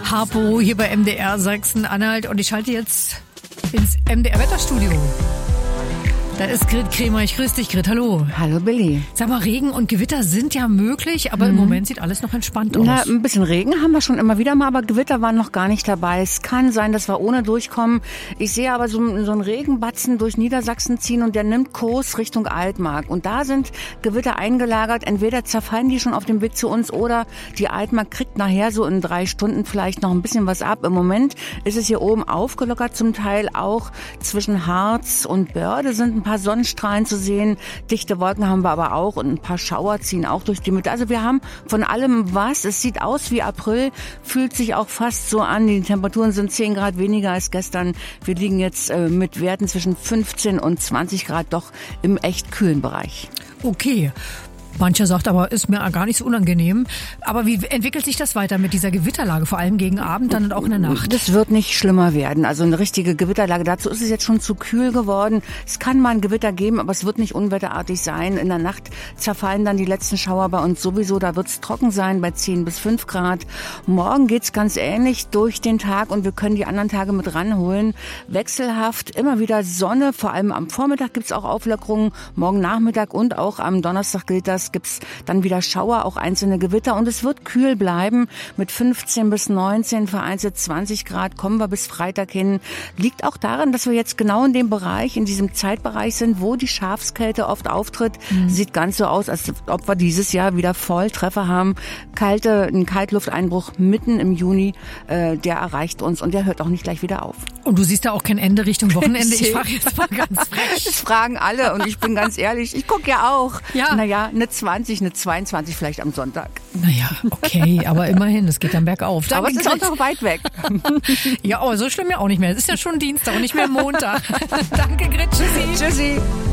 Harpo hier bei MDR Sachsen-Anhalt und ich schalte jetzt ins MDR-Wetterstudio. Da ist Grit Kremer. Ich grüße dich, Grit. Hallo. Hallo, Billy. Sag mal, Regen und Gewitter sind ja möglich, aber im Moment sieht alles noch entspannt aus. Na, ein bisschen Regen haben wir schon immer wieder mal, aber Gewitter waren noch gar nicht dabei. Es kann sein, dass wir ohne durchkommen. Ich sehe aber so einen Regenbatzen durch Niedersachsen ziehen und der nimmt Kurs Richtung Altmark. Und da sind Gewitter eingelagert. Entweder zerfallen die schon auf dem Weg zu uns oder die Altmark kriegt nachher so in 3 Stunden vielleicht noch ein bisschen was ab. Im Moment ist es hier oben aufgelockert, zum Teil auch zwischen Harz und Börde sind ein paar Sonnenstrahlen zu sehen. Dichte Wolken haben wir aber auch und ein paar Schauer ziehen auch durch die Mitte. Also wir haben von allem was. Es sieht aus wie April, fühlt sich auch fast so an. Die Temperaturen sind 10 Grad weniger als gestern. Wir liegen jetzt mit Werten zwischen 15 und 20 Grad doch im echt kühlen Bereich. Okay. Mancher sagt aber, ist mir gar nicht so unangenehm. Aber wie entwickelt sich das weiter mit dieser Gewitterlage, vor allem gegen Abend, dann und auch in der Nacht? Das wird nicht schlimmer werden. Also eine richtige Gewitterlage, dazu ist es jetzt schon zu kühl geworden. Es kann mal ein Gewitter geben, aber es wird nicht unwetterartig sein. In der Nacht zerfallen dann die letzten Schauer bei uns sowieso. Da wird es trocken sein bei 10 bis 5 Grad. Morgen geht's ganz ähnlich durch den Tag und wir können die anderen Tage mit ranholen. Wechselhaft, immer wieder Sonne, vor allem am Vormittag gibt's auch Auflockerungen. Morgen Nachmittag und auch am Donnerstag gilt das. Gibt's dann wieder Schauer, auch einzelne Gewitter und es wird kühl bleiben mit 15 bis 19, vereinzelt 20 Grad, kommen wir bis Freitag hin. Liegt auch daran, dass wir jetzt genau in dem Bereich, in diesem Zeitbereich sind, wo die Schafskälte oft auftritt. Sieht ganz so aus, als ob wir dieses Jahr wieder Volltreffer haben. Ein Kaltlufteinbruch mitten im Juni, der erreicht uns und der hört auch nicht gleich wieder auf. Und du siehst da auch kein Ende Richtung Wochenende? Ich frage jetzt mal ganz frech. Das fragen alle und ich bin ganz ehrlich, ich gucke ja auch. Ja. Naja, eine 20, eine 22 vielleicht am Sonntag. Naja, okay, aber immerhin, es geht dann bergauf. Aber es ist auch noch weit weg. Ja, aber so schlimm ja auch nicht mehr. Es ist ja schon Dienstag und nicht mehr Montag. Danke, Grit. Tschüssi. Tschüssi.